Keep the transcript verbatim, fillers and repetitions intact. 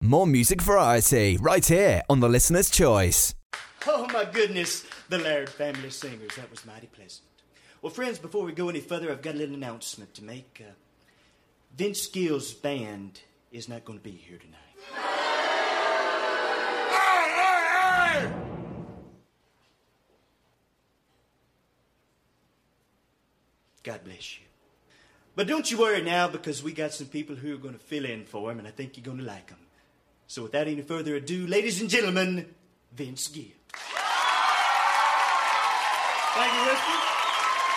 more music variety right here on The Listener's Choice. Oh, my goodness, the Laird Family Singers. That was mighty pleasant. Well, friends, before we go any further, I've got a little announcement to make. Uh, Vince Gill's band is not going to be here tonight. God bless you. But don't you worry now, because we got some people who are going to fill in for him, and I think you're going to like them. So without any further ado, ladies and gentlemen, Vince Gill. Thank you, Whiskey.